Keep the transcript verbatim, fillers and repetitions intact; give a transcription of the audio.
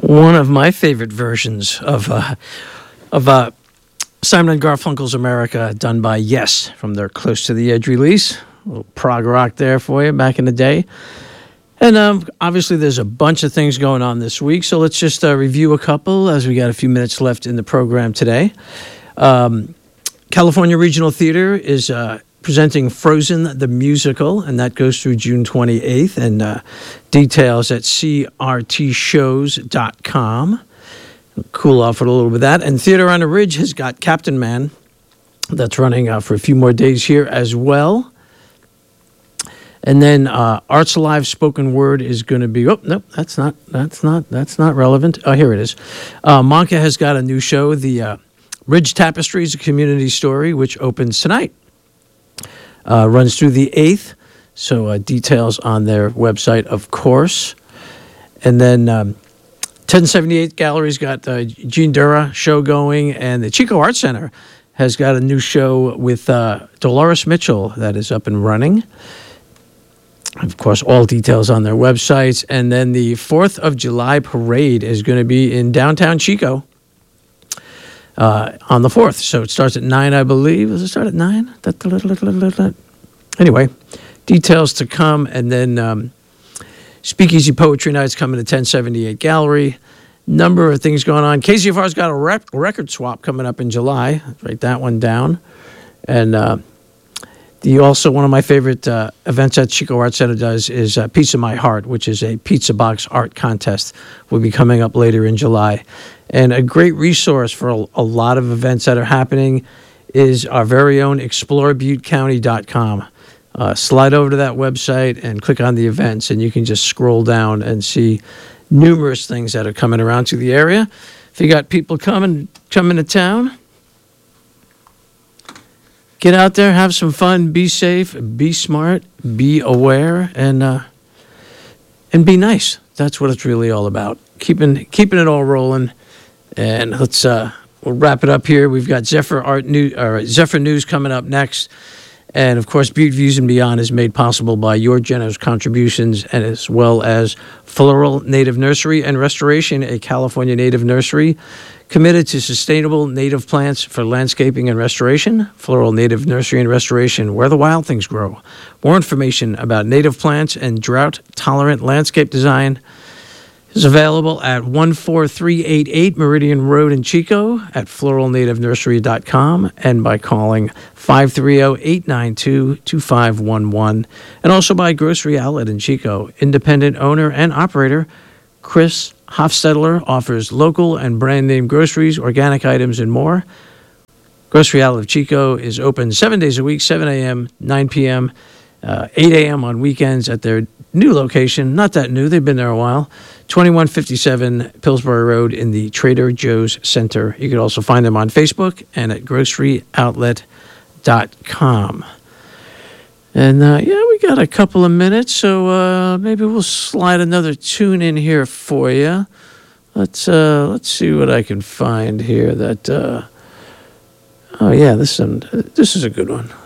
one of my favorite versions of uh, of uh, Simon and Garfunkel's America, done by Yes from their Close to the Edge release. A little prog rock there for you back in the day. And um, obviously there's a bunch of things going on this week, so let's just uh, review a couple as we got a few minutes left in the program today. Um, California Regional Theater is uh, presenting Frozen the Musical, and that goes through June twenty-eighth, and uh, details at c r t shows dot com. Cool off with a little bit of that. And Theater on the Ridge has got Captain Man. That's running uh, for a few more days here as well. And then uh, Arts Alive Spoken Word is going to be. Oh nope, that's not. That's not. That's not relevant. Oh, here it is. Uh, Monka has got a new show, the uh, Ridge Tapestries, a community story, which opens tonight. Uh, runs through the eighth. So uh, details on their website, of course. And then um, ten seventy-eight Gallery's got uh, Gene Dura show going, and the Chico Art Center has got a new show with uh, Dolores Mitchell that is up and running. Of course, all details on their websites. And then the fourth of July parade is going to be in downtown Chico uh, on the fourth. So it starts at nine, I believe. Does it start at nine? Anyway, details to come. And then um, Speakeasy Poetry Night's coming to ten seventy-eight Gallery. Number of things going on. K Z F R's got a rep- record swap coming up in July. Write that one down. And uh, the also one of my favorite uh, events that Chico Art Center does is uh, Pizza My Heart, which is a pizza box art contest. Will be coming up later in July. And a great resource for a, a lot of events that are happening is our very own explore butte county dot com. Uh, slide over to that website and click on the events, and you can just scroll down and see numerous things that are coming around to the area. If you got people coming coming to town, get out there, have some fun, be safe, be smart, be aware, and uh, and be nice. That's what it's really all about. Keeping keeping it all rolling. And let's uh, we'll wrap it up here. We've got Zephyr Art News, or Zephyr News coming up next. And, of course, Butte Views and Beyond is made possible by your generous contributions, and as well as Floral Native Nursery and Restoration, a California native nursery committed to sustainable native plants for landscaping and restoration. Floral Native Nursery and Restoration, where the wild things grow. More information about native plants and drought-tolerant landscape design is available at one four three eight eight Meridian Road in Chico, at floral native nursery dot com, and by calling five three zero, eight nine two, two five one one, and also by Grocery Outlet in Chico. Independent owner and operator Chris Hofstedler offers local and brand name groceries, organic items, and more. Grocery Outlet of Chico is open seven days a week, seven a.m., nine p.m., uh, eight a.m. on weekends at their new location. Not that new, they've been there a while. twenty-one fifty-seven Pillsbury Road in the Trader Joe's Center. You can also find them on Facebook and at grocery outlet dot com. And uh, yeah, we got a couple of minutes, so uh, maybe we'll slide another tune in here for you. Let's uh, let's see what I can find here. That uh, oh yeah, this is this is a good one.